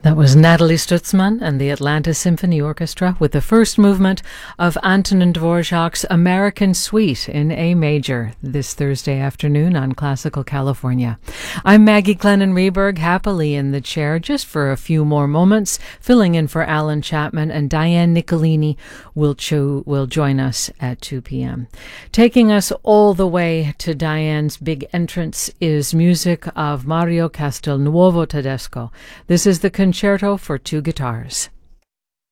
That was Natalie Stutzman and the Atlanta Symphony Orchestra with the first movement of Antonin Dvorak's American Suite in A major this Thursday afternoon on Classical California. I'm Maggie Glennon-Rieberg, happily in the chair just for a few more moments, filling in for Alan Chapman, and Diane Nicolini will join us at 2 p.m. Taking us all the way to Diane's big entrance is music of Mario Castelnuovo Tedesco. This is the Concerto for Two Guitars.